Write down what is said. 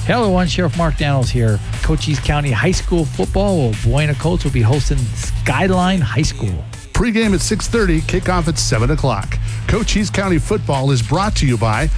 Hello, everyone. Sheriff Mark Daniels here. Cochise County High School football. Buena Colts will be hosting Skyline High School. Pregame at 6:30, kickoff at 7 o'clock. Cochise County football is brought to you by